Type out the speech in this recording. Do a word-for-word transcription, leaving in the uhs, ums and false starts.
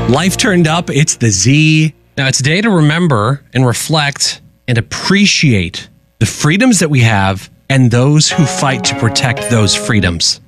Life turned up. It's the Z. Now, it's a day to remember and reflect and appreciate the freedoms that we have and those who fight to protect those freedoms.